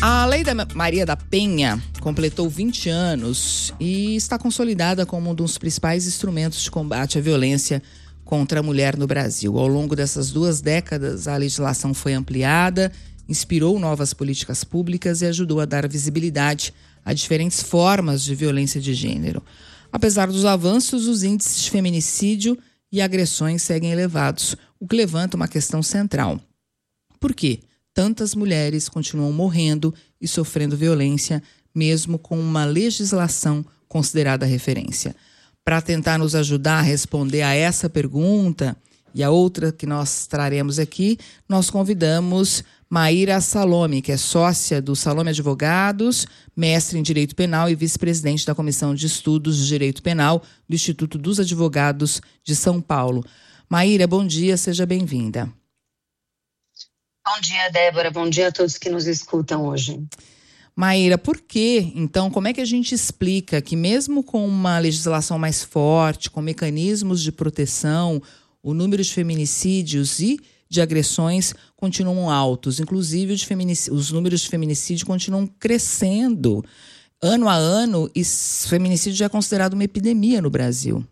A Lei da Maria da Penha completou 20 anos e está consolidada como um dos principais instrumentos de combate à violência contra a mulher no Brasil. Ao longo dessas 2 décadas, a legislação foi ampliada, inspirou novas políticas públicas e ajudou a dar visibilidade a diferentes formas de violência de gênero. Apesar dos avanços, os índices de feminicídio e agressões seguem elevados, o que levanta uma questão central. Por quê? Tantas mulheres continuam morrendo e sofrendo violência, mesmo com uma legislação considerada referência. Para tentar nos ajudar a responder a essa pergunta e a outra que nós traremos aqui, nós convidamos Maíra Salome, que é sócia do Salome Advogados, mestre em Direito Penal e vice-presidente da Comissão de Estudos de Direito Penal do Instituto dos Advogados de São Paulo. Maíra, bom dia, seja bem-vinda. Bom dia, Débora. Bom dia a todos que nos escutam hoje. Maíra, por quê? Então, como é que a gente explica que mesmo com uma legislação mais forte, com mecanismos de proteção, o número de feminicídios e de agressões continuam altos, inclusive os números de feminicídio continuam crescendo ano a ano e feminicídio já é considerado uma epidemia no Brasil?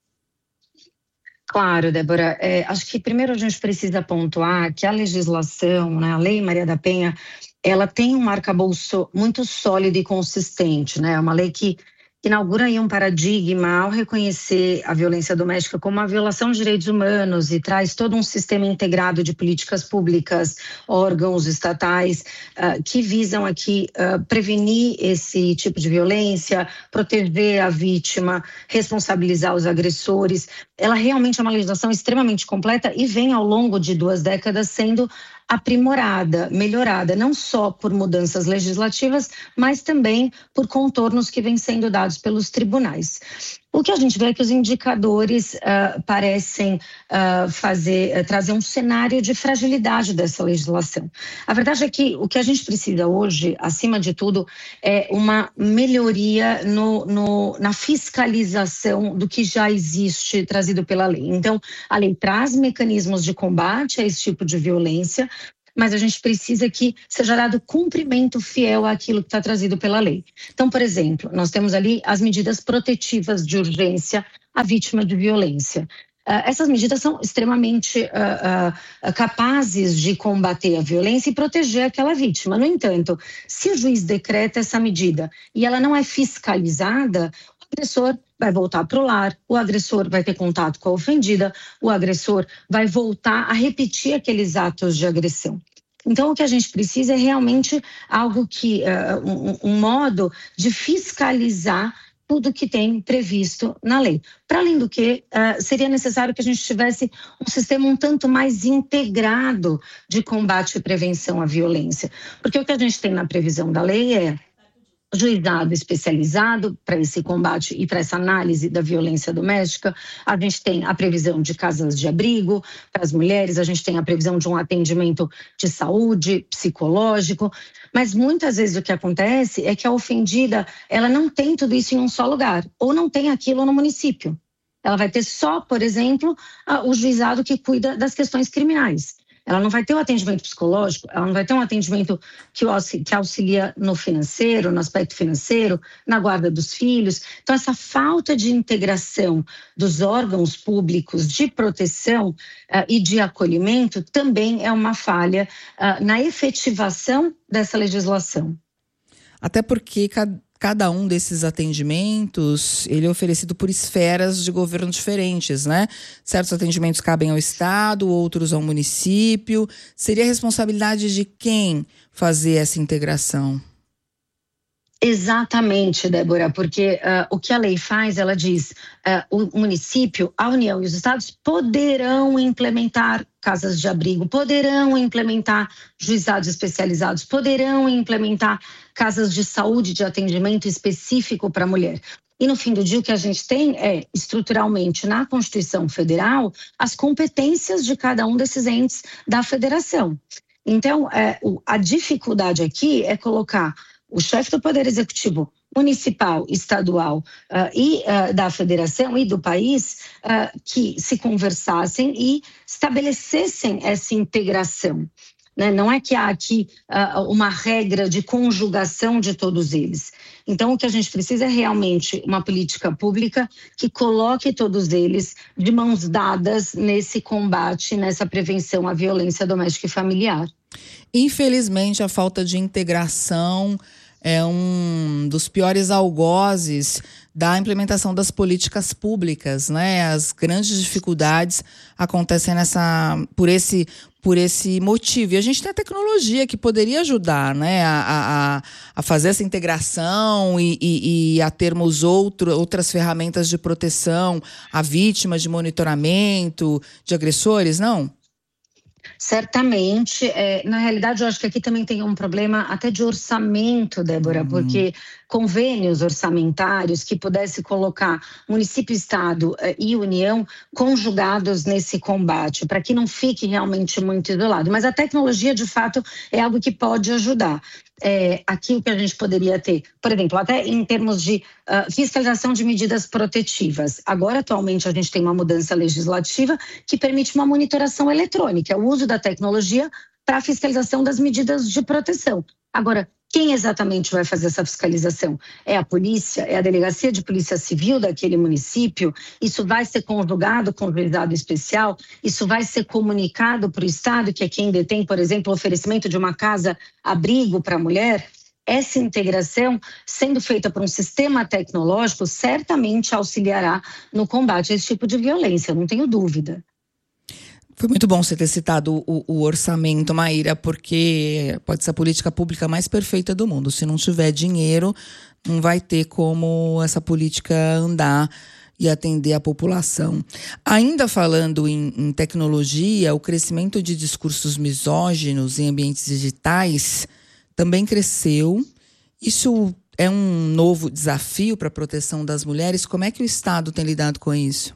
Claro, Débora. Acho que primeiro a gente precisa pontuar que a legislação, né, a Lei Maria da Penha, ela tem um arcabouço muito sólido e consistente, né? É uma lei que inaugura aí um paradigma ao reconhecer a violência doméstica como uma violação de direitos humanos e traz todo um sistema integrado de políticas públicas, órgãos estatais que visam aqui prevenir esse tipo de violência, proteger a vítima, responsabilizar os agressores. Ela realmente é uma legislação extremamente completa e vem ao longo de 2 décadas sendo aprimorada, melhorada, não só por mudanças legislativas, mas também por contornos que vêm sendo dados pelos tribunais. O que a gente vê é que os indicadores parecem trazer um cenário de fragilidade dessa legislação. A verdade é que o que a gente precisa hoje, acima de tudo, é uma melhoria na fiscalização do que já existe trazido pela lei. Então, a lei traz mecanismos de combate a esse tipo de violência, mas a gente precisa que seja dado cumprimento fiel àquilo que está trazido pela lei. Então, por exemplo, nós temos ali as medidas protetivas de urgência à vítima de violência. Essas medidas são extremamente capazes de combater a violência e proteger aquela vítima. No entanto, se o juiz decreta essa medida e ela não é fiscalizada, o agressor vai voltar para o lar, o agressor vai ter contato com a ofendida, o agressor vai voltar a repetir aqueles atos de agressão. Então, o que a gente precisa é realmente algo que, um modo de fiscalizar tudo que tem previsto na lei. Para além do que, seria necessário que a gente tivesse um sistema um tanto mais integrado de combate e prevenção à violência. Porque o que a gente tem na previsão da lei é juizado especializado para esse combate e para essa análise da violência doméstica. A gente tem a previsão de casas de abrigo para as mulheres, a gente tem a previsão de um atendimento de saúde, psicológico, mas muitas vezes o que acontece é que a ofendida, ela não tem tudo isso em um só lugar, ou não tem aquilo no município. Ela vai ter só, por exemplo, o juizado que cuida das questões criminais. Ela não vai ter um atendimento psicológico, ela não vai ter um atendimento que auxilia no financeiro, no aspecto financeiro, na guarda dos filhos. Então, essa falta de integração dos órgãos públicos de proteção e de acolhimento também é uma falha na efetivação dessa legislação. Até porque cada um desses atendimentos, ele é oferecido por esferas de governo diferentes, né? Certos atendimentos cabem ao Estado, outros ao município. Seria responsabilidade de quem fazer essa integração? Exatamente, Débora, porque o que a lei faz, ela diz o município, a União e os estados poderão implementar casas de abrigo, poderão implementar juizados especializados, poderão implementar casas de saúde de atendimento específico para a mulher. E no fim do dia o que a gente tem é, estruturalmente, na Constituição Federal, as competências de cada um desses entes da federação. Então, a dificuldade aqui é colocar o chefe do Poder Executivo municipal, estadual e da federação e do país que se conversassem e estabelecessem essa integração. né? Não é que há aqui uma regra de conjugação de todos eles. Então, o que a gente precisa é realmente uma política pública que coloque todos eles de mãos dadas nesse combate, nessa prevenção à violência doméstica e familiar. Infelizmente, a falta de integração é um dos piores algozes da implementação das políticas públicas, né? As grandes dificuldades acontecem por esse motivo. E a gente tem a tecnologia que poderia ajudar, né? A fazer essa integração e a termos outras ferramentas de proteção a vítimas, de monitoramento, de agressores, não? Certamente. Na realidade, eu acho que aqui também tem um problema até de orçamento, Débora, porque convênios orçamentários que pudesse colocar município, estado e União conjugados nesse combate, para que não fique realmente muito isolado. Mas a tecnologia, de fato, é algo que pode ajudar. Aqui o que a gente poderia ter, por exemplo, até em termos de fiscalização de medidas protetivas. Agora, atualmente, a gente tem uma mudança legislativa que permite uma monitoração eletrônica, o uso da tecnologia para a fiscalização das medidas de proteção. Agora, quem exatamente vai fazer essa fiscalização? É a polícia? É a delegacia de polícia civil daquele município? Isso vai ser conjugado com o juizado especial? Isso vai ser comunicado para o Estado, que é quem detém, por exemplo, o oferecimento de uma casa-abrigo para a mulher? Essa integração, sendo feita por um sistema tecnológico, certamente auxiliará no combate a esse tipo de violência, não tenho dúvida. Foi muito bom você ter citado o orçamento, Maíra, porque pode ser a política pública mais perfeita do mundo. Se não tiver dinheiro, não vai ter como essa política andar e atender a população. Ainda falando em tecnologia, o crescimento de discursos misóginos em ambientes digitais também cresceu. Isso é um novo desafio para a proteção das mulheres. Como é que o Estado tem lidado com isso?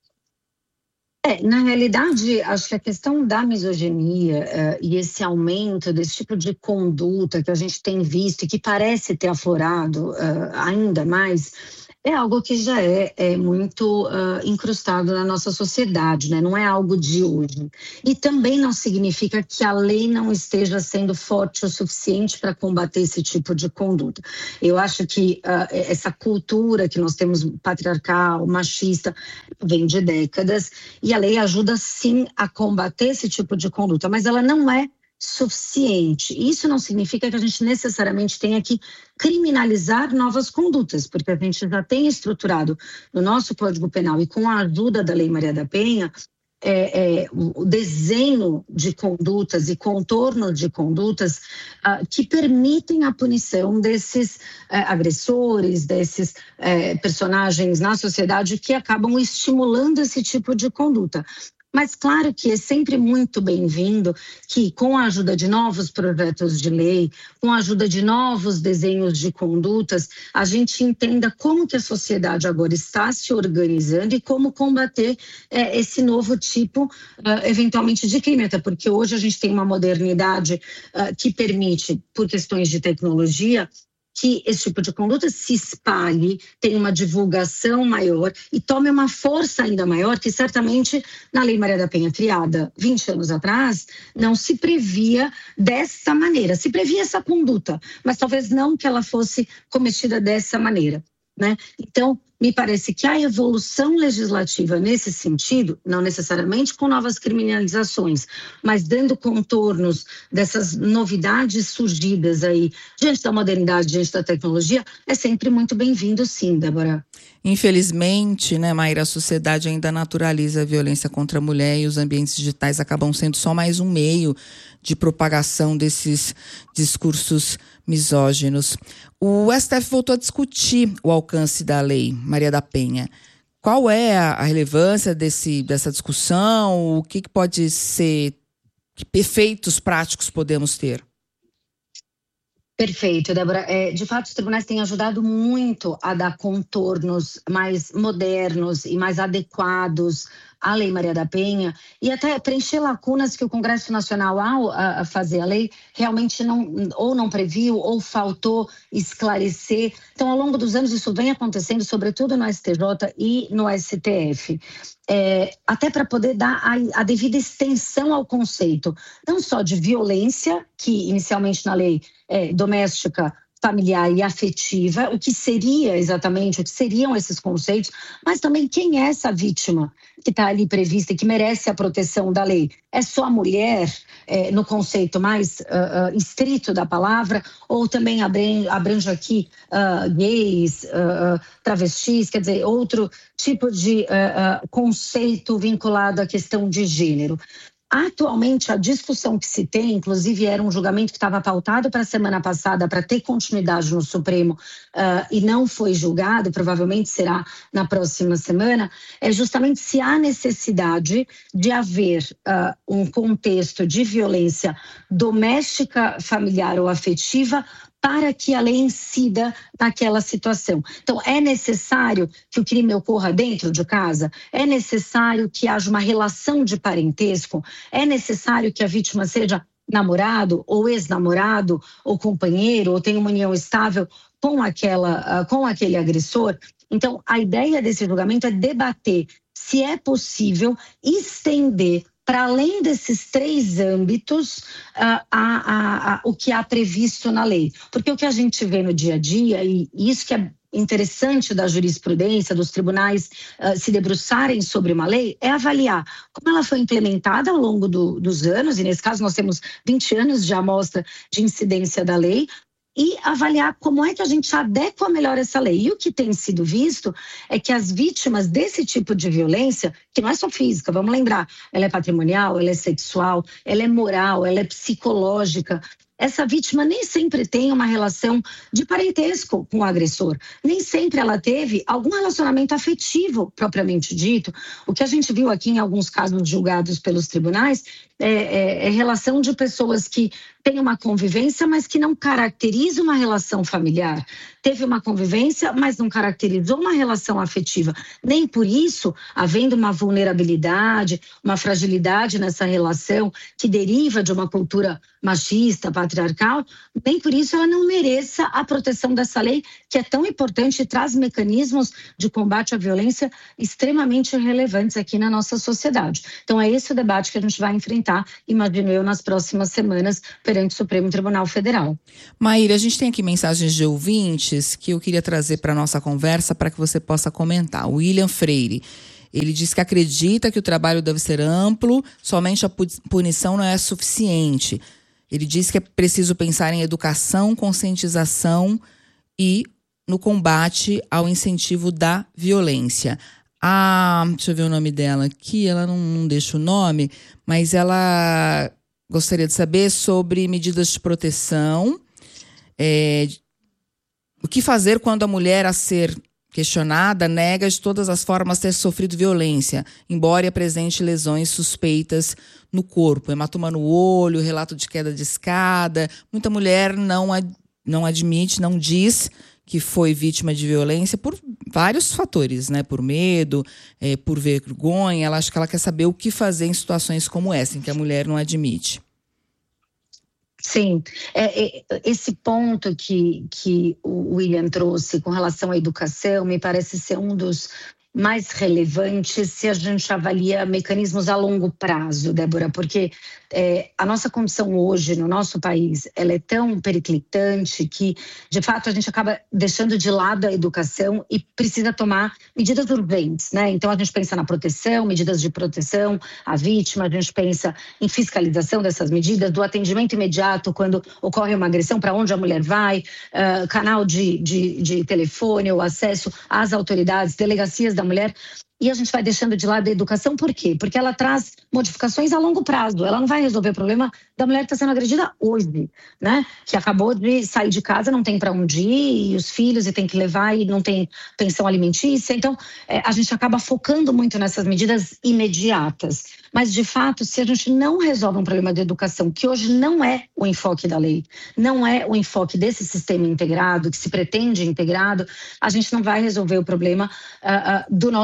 Na realidade, acho que a questão da misoginia e esse aumento desse tipo de conduta que a gente tem visto e que parece ter aflorado ainda mais, é algo que já é muito incrustado na nossa sociedade, né? Não é algo de hoje. E também não significa que a lei não esteja sendo forte o suficiente para combater esse tipo de conduta. Eu acho que essa cultura que nós temos patriarcal, machista, vem de décadas, e a lei ajuda sim a combater esse tipo de conduta, mas ela não é suficiente. Isso não significa que a gente necessariamente tenha que criminalizar novas condutas, porque a gente já tem estruturado no nosso Código Penal e com a ajuda da Lei Maria da Penha, o desenho de condutas e contorno de condutas que permitem a punição desses agressores, desses personagens na sociedade que acabam estimulando esse tipo de conduta. Mas claro que é sempre muito bem-vindo que, com a ajuda de novos projetos de lei, com a ajuda de novos desenhos de condutas, a gente entenda como que a sociedade agora está se organizando e como combater esse novo tipo, eventualmente, de crime. Até porque hoje a gente tem uma modernidade que permite, por questões de tecnologia, que esse tipo de conduta se espalhe, tenha uma divulgação maior e tome uma força ainda maior, que certamente na Lei Maria da Penha, criada 20 anos atrás, não se previa dessa maneira. Se previa essa conduta, mas talvez não que ela fosse cometida dessa maneira, né? Então, me parece que a evolução legislativa nesse sentido, não necessariamente com novas criminalizações, mas dando contornos dessas novidades surgidas aí diante da modernidade, diante da tecnologia, é sempre muito bem-vindo, sim, Débora. Infelizmente, né, Maíra, a sociedade ainda naturaliza a violência contra a mulher e os ambientes digitais acabam sendo só mais um meio de propagação desses discursos misóginos. O STF voltou a discutir o alcance da Lei Maria da Penha. Qual é a relevância dessa discussão? O que pode ser, que efeitos práticos podemos ter? Perfeito, Débora. De fato, os tribunais têm ajudado muito a dar contornos mais modernos e mais adequados a Lei Maria da Penha e até preencher lacunas que o Congresso Nacional, ao fazer a lei, realmente não previu ou faltou esclarecer. Então, ao longo dos anos, isso vem acontecendo, sobretudo no STJ e no STF. Até para poder dar a devida extensão ao conceito, não só de violência, que inicialmente na lei doméstica, familiar e afetiva, o que seriam esses conceitos, mas também quem é essa vítima que está ali prevista e que merece a proteção da lei. É só a mulher, no conceito mais estrito da palavra, ou também abrange aqui gays, travestis, quer dizer, outro tipo de conceito vinculado à questão de gênero. Atualmente, a discussão que se tem, inclusive era um julgamento que estava pautado para a semana passada para ter continuidade no Supremo e não foi julgado, provavelmente será na próxima semana, é justamente se há necessidade de haver um contexto de violência doméstica, familiar ou afetiva para que a lei incida naquela situação. Então, é necessário que o crime ocorra dentro de casa? É necessário que haja uma relação de parentesco? É necessário que a vítima seja namorado ou ex-namorado ou companheiro ou tenha uma união estável com aquele agressor? Então, a ideia desse julgamento é debater se é possível estender para além desses 3 âmbitos, o que há previsto na lei. Porque o que a gente vê no dia a dia, e isso que é interessante da jurisprudência, dos tribunais se debruçarem sobre uma lei, é avaliar como ela foi implementada ao longo dos anos, e nesse caso nós temos 20 anos de amostra de incidência da lei, e avaliar como é que a gente adequa melhor essa lei. E o que tem sido visto é que as vítimas desse tipo de violência, que não é só física, vamos lembrar, ela é patrimonial, ela é sexual, ela é moral, ela é psicológica. Essa vítima nem sempre tem uma relação de parentesco com o agressor. Nem sempre ela teve algum relacionamento afetivo, propriamente dito. O que a gente viu aqui em alguns casos julgados pelos tribunais é relação de pessoas que têm uma convivência, mas que não caracteriza uma relação familiar. Teve uma convivência, mas não caracterizou uma relação afetiva. Nem por isso, havendo uma vulnerabilidade, uma fragilidade nessa relação que deriva de uma cultura machista, patriarcal, nem por isso ela não mereça a proteção dessa lei, que é tão importante e traz mecanismos de combate à violência extremamente relevantes aqui na nossa sociedade. Então é esse o debate que a gente vai enfrentar, imagino eu, nas próximas semanas perante o Supremo Tribunal Federal. Maíra, a gente tem aqui mensagens de ouvintes que eu queria trazer para a nossa conversa para que você possa comentar. O William Freire, ele diz que acredita que o trabalho deve ser amplo, somente a punição não é suficiente. Ele diz que é preciso pensar em educação, conscientização e no combate ao incentivo da violência. Deixa eu ver o nome dela aqui, ela não deixa o nome, mas ela gostaria de saber sobre medidas de proteção. O que fazer quando a mulher a ser questionada nega de todas as formas ter sofrido violência, embora apresente lesões suspeitas no corpo, hematoma no olho, relato de queda de escada. Muita mulher não admite, não diz que foi vítima de violência por vários fatores, né? Por medo, por vergonha. Ela acha que ela quer saber o que fazer em situações como essa, em que a mulher não admite. Sim, esse ponto que o William trouxe com relação à educação me parece ser um dos mais relevantes se a gente avalia mecanismos a longo prazo, Débora, porque a nossa condição hoje no nosso país, ela é tão periclitante que, de fato, a gente acaba deixando de lado a educação e precisa tomar medidas urgentes, né? Então, a gente pensa na proteção, medidas de proteção à vítima, a gente pensa em fiscalização dessas medidas, do atendimento imediato quando ocorre uma agressão, para onde a mulher vai, canal de telefone, o acesso às autoridades, delegacias da mulher. E a gente vai deixando de lado a educação, por quê? Porque ela traz modificações a longo prazo. Ela não vai resolver o problema da mulher que está sendo agredida hoje, né? Que acabou de sair de casa, não tem para onde ir, e os filhos, e tem que levar, e não tem pensão alimentícia. Então, a gente acaba focando muito nessas medidas imediatas. Mas, de fato, se a gente não resolve um problema de educação, que hoje não é o enfoque da lei, não é o enfoque desse sistema integrado, que se pretende integrado, a gente não vai resolver o problema do nosso futuro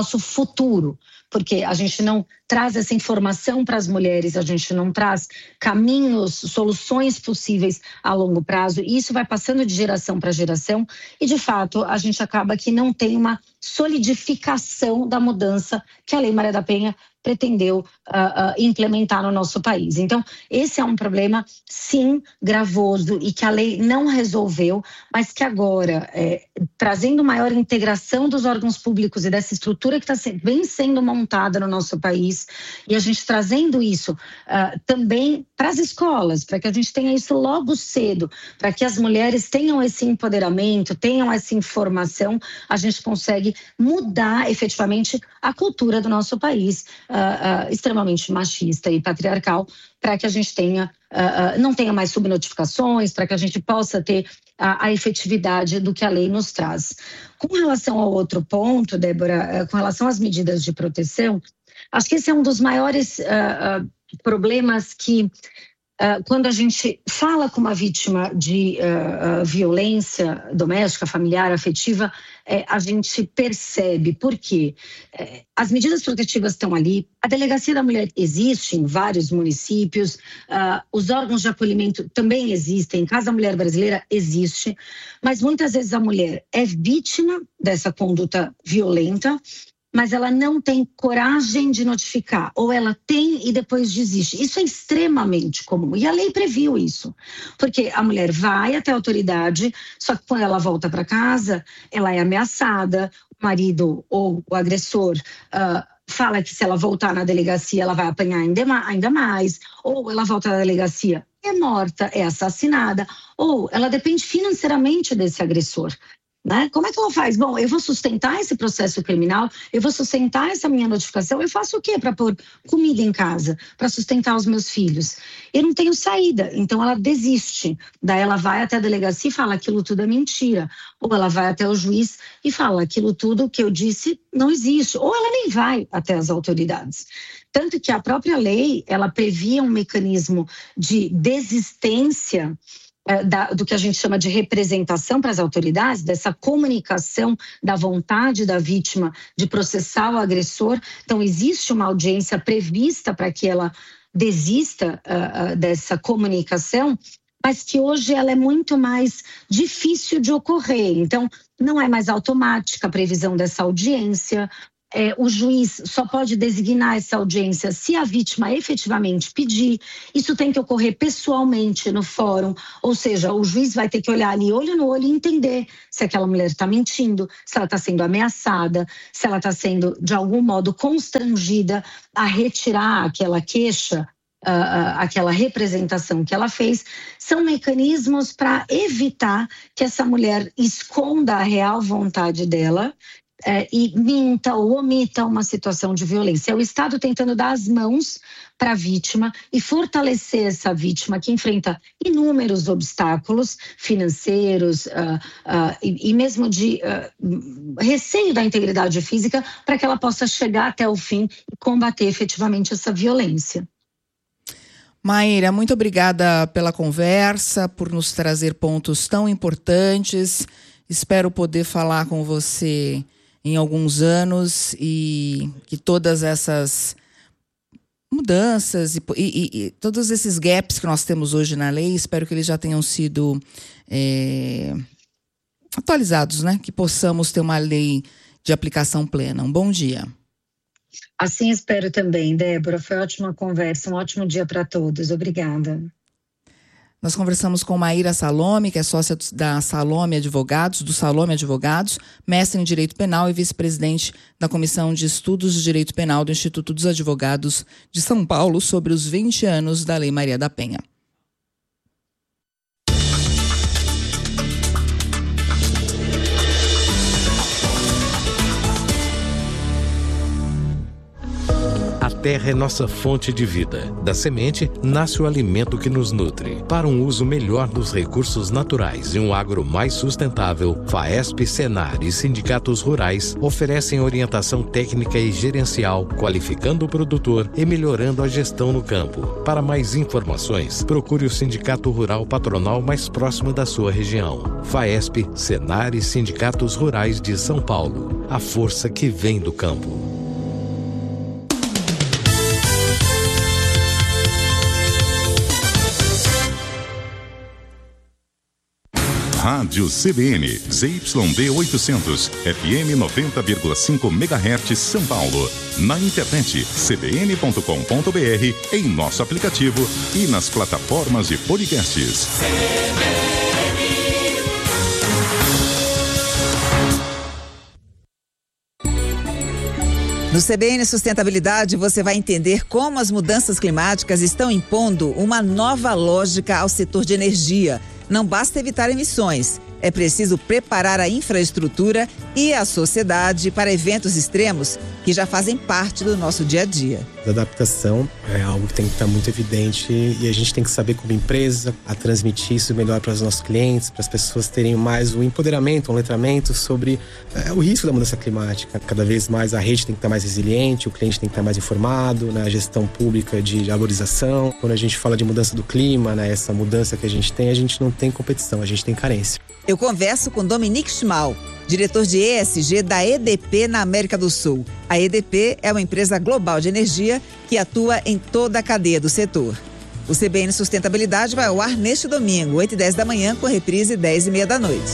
futuro, porque a gente não traz essa informação para as mulheres, a gente não traz caminhos, soluções possíveis a longo prazo, e isso vai passando de geração para geração, e de fato a gente acaba que não tem uma solidificação da mudança que a Lei Maria da Penha pretendeu implementar no nosso país. Então, esse é um problema, sim, gravoso e que a lei não resolveu, mas que agora, trazendo maior integração dos órgãos públicos e dessa estrutura que vem sendo montada no nosso país, e a gente trazendo isso também para as escolas, para que a gente tenha isso logo cedo, para que as mulheres tenham esse empoderamento, tenham essa informação, a gente consegue mudar efetivamente a cultura do nosso país, extremamente machista e patriarcal, para que a gente não tenha mais subnotificações, para que a gente possa ter a efetividade do que a lei nos traz. Com relação ao outro ponto, Débora, com relação às medidas de proteção, acho que esse é um dos maiores problemas que, quando a gente fala com uma vítima de violência doméstica, familiar, afetiva, a gente percebe. Por quê? As medidas protetivas estão ali, a Delegacia da Mulher existe em vários municípios, os órgãos de acolhimento também existem, Casa Mulher Brasileira existe, mas muitas vezes a mulher é vítima dessa conduta violenta, mas ela não tem coragem de notificar, ou ela tem e depois desiste. Isso é extremamente comum, e a lei previu isso, porque a mulher vai até a autoridade, só que quando ela volta para casa, ela é ameaçada, o marido ou o agressor fala que se ela voltar na delegacia, ela vai apanhar ainda mais, ou ela volta na delegacia, é morta, é assassinada, ou ela depende financeiramente desse agressor. Né? Como é que ela faz? Bom, eu vou sustentar esse processo criminal, eu vou sustentar essa minha notificação, eu faço o quê para pôr comida em casa, para sustentar os meus filhos? Eu não tenho saída, então ela desiste. Daí ela vai até a delegacia e fala aquilo tudo é mentira. Ou ela vai até o juiz e fala aquilo tudo que eu disse não existe. Ou ela nem vai até as autoridades. Tanto que a própria lei, ela previa um mecanismo de desistência do que a gente chama de representação para as autoridades, dessa comunicação da vontade da vítima de processar o agressor. Então, existe uma audiência prevista para que ela desista dessa comunicação, mas que hoje ela é muito mais difícil de ocorrer. Então, não é mais automática a previsão dessa audiência. O juiz só pode designar essa audiência se a vítima efetivamente pedir. Isso tem que ocorrer pessoalmente no fórum, ou seja, o juiz vai ter que olhar ali olho no olho e entender se aquela mulher está mentindo, se ela está sendo ameaçada, se ela está sendo de algum modo constrangida a retirar aquela queixa, aquela representação que ela fez. São mecanismos para evitar que essa mulher esconda a real vontade dela e minta ou omita uma situação de violência. É o Estado tentando dar as mãos para a vítima e fortalecer essa vítima que enfrenta inúmeros obstáculos financeiros e mesmo de receio da integridade física, para que ela possa chegar até o fim e combater efetivamente essa violência. Maíra, muito obrigada pela conversa, por nos trazer pontos tão importantes. Espero poder falar com você em alguns anos e que todas essas mudanças e todos esses gaps que nós temos hoje na lei, espero que eles já tenham sido atualizados, né? Que possamos ter uma lei de aplicação plena. Um bom dia. Assim espero também, Débora. Foi ótima conversa, um ótimo dia para todos. Obrigada. Nós conversamos com Maíra Salome, que é sócia da Salome Advogados, do Salome Advogados, mestre em Direito Penal e vice-presidente da Comissão de Estudos de Direito Penal do Instituto dos Advogados de São Paulo, sobre os 20 anos da Lei Maria da Penha. A terra é nossa fonte de vida. Da semente nasce o alimento que nos nutre. Para um uso melhor dos recursos naturais e um agro mais sustentável, FAESP, Senar e sindicatos rurais oferecem orientação técnica e gerencial, qualificando o produtor e melhorando a gestão no campo. Para mais informações, procure o Sindicato Rural Patronal mais próximo da sua região. FAESP, Senar e sindicatos rurais de São Paulo. A força que vem do campo. Rádio CBN, ZYD 800, FM 90,5 MHz, São Paulo. Na internet, cbn.com.br, em nosso aplicativo e nas plataformas de podcasts. No CBN Sustentabilidade, você vai entender como as mudanças climáticas estão impondo uma nova lógica ao setor de energia. Não basta evitar emissões, é preciso preparar a infraestrutura e a sociedade para eventos extremos que já fazem parte do nosso dia a dia. A adaptação é algo que tem que estar muito evidente e a gente tem que saber como empresa a transmitir isso melhor para os nossos clientes, para as pessoas terem mais um empoderamento, um letramento sobre o risco da mudança climática. Cada vez mais a rede tem que estar mais resiliente, o cliente tem que estar mais informado, a gestão pública de arborização. Quando a gente fala de mudança do clima, essa mudança que a gente não tem competição, a gente tem carência. Eu converso com Dominique Schmal, diretor de ESG da EDP na América do Sul. A EDP é uma empresa global de energia que atua em toda a cadeia do setor. O CBN Sustentabilidade vai ao ar neste domingo, 8h10 da manhã, com reprise 10h30 da noite.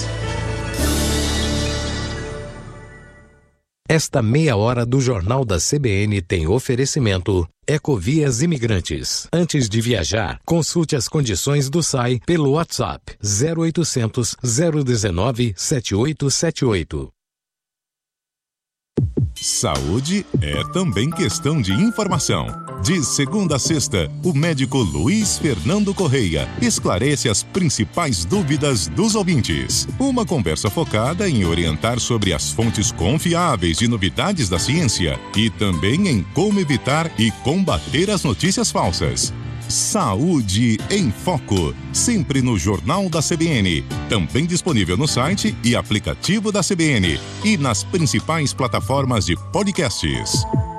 Esta meia hora do Jornal da CBN tem oferecimento Ecovias Imigrantes. Antes de viajar, consulte as condições do SAI pelo WhatsApp 0800 019 7878. Saúde é também questão de informação. De segunda a sexta, o médico Luiz Fernando Correia esclarece as principais dúvidas dos ouvintes. Uma conversa focada em orientar sobre as fontes confiáveis de novidades da ciência e também em como evitar e combater as notícias falsas. Saúde em Foco, sempre no Jornal da CBN, também disponível no site e aplicativo da CBN e nas principais plataformas de podcasts.